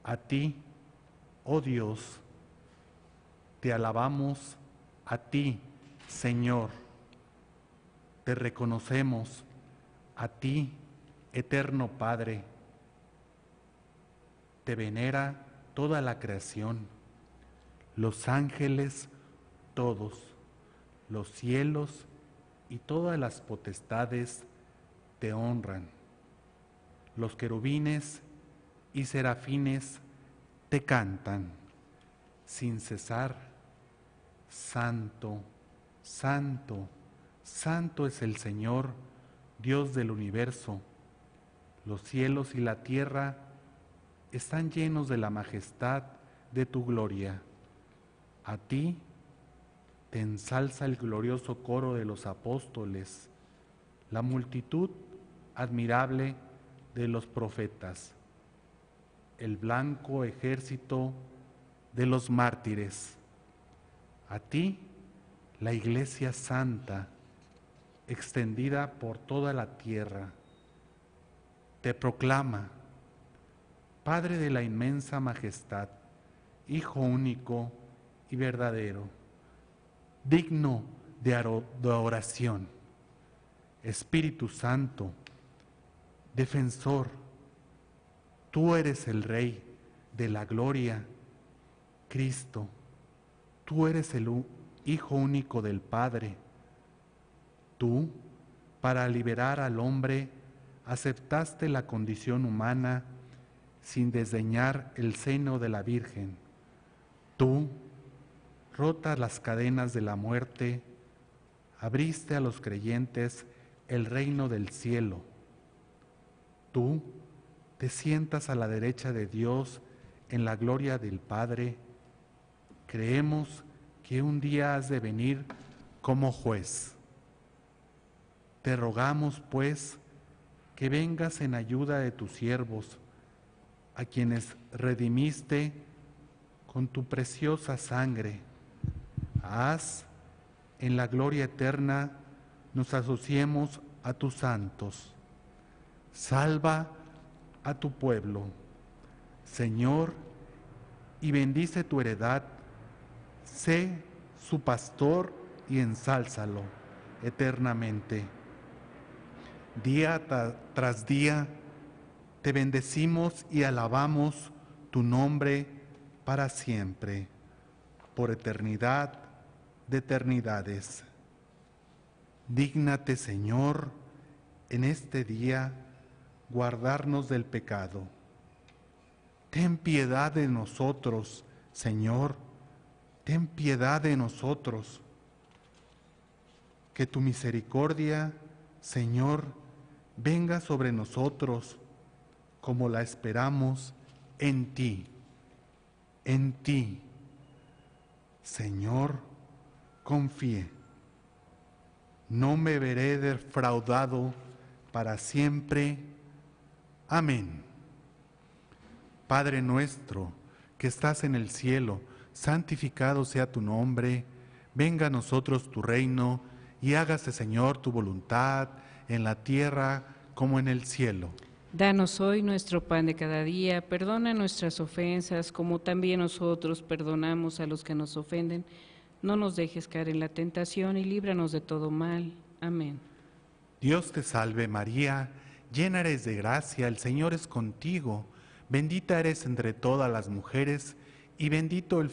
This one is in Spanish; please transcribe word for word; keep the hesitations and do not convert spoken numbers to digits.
A ti, oh Dios, te alabamos, a ti, Señor, te reconocemos, a ti, eterno Padre, te venera toda la creación, los ángeles todos, los cielos y todas las potestades te honran, los querubines y serafines te cantan sin cesar: Santo, Santo, Santo es el Señor, Dios del universo. Los cielos y la tierra están llenos de la majestad de tu gloria. A ti te ensalza el glorioso coro de los apóstoles, la multitud admirable de los profetas, el blanco ejército de los mártires. A ti, la Iglesia Santa, extendida por toda la tierra, te proclama: Padre de la inmensa majestad, Hijo único y verdadero, digno de adoración, Espíritu Santo, defensor, tú eres el Rey de la gloria, Cristo, tú eres el Hijo único del Padre. Tú, para liberar al hombre, aceptaste la condición humana sin desdeñar el seno de la Virgen. Tú, rotas las cadenas de la muerte, abriste a los creyentes el reino del cielo. Tú te sientas a la derecha de Dios en la gloria del Padre. Creemos que un día has de venir como juez. Te rogamos, pues, que vengas en ayuda de tus siervos, a quienes redimiste con tu preciosa sangre. Haz en la gloria eterna nos asociemos a tus santos. Salva a tu pueblo, Señor, y bendice tu heredad. Sé su pastor y ensálzalo eternamente. Día tras día te bendecimos y alabamos tu nombre para siempre, por eternidad de eternidades. Dígnate, Señor, en este día guardarnos del pecado. Ten piedad de nosotros, Señor, ten piedad de nosotros. Que tu misericordia, Señor, venga sobre nosotros como la esperamos en ti, en ti. Señor, confié. No me veré defraudado para siempre. Amén. Padre nuestro, que estás en el cielo, santificado sea tu nombre. Venga a nosotros tu reino y hágase, Señor, tu voluntad en la tierra como en el cielo. Danos hoy nuestro pan de cada día, perdona nuestras ofensas como también nosotros perdonamos a los que nos ofenden. No nos dejes caer en la tentación y líbranos de todo mal. Amén. Dios te salve María, llena eres de gracia, el Señor es contigo, bendita eres entre todas las mujeres y bendito el